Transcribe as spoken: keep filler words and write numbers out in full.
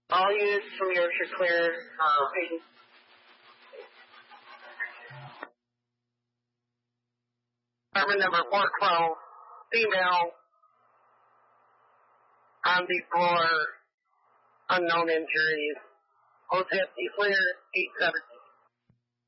All units from Yorkshire clear. Um, Department number four twelve, female, on the floor, unknown injuries. O T F clear, eight seven.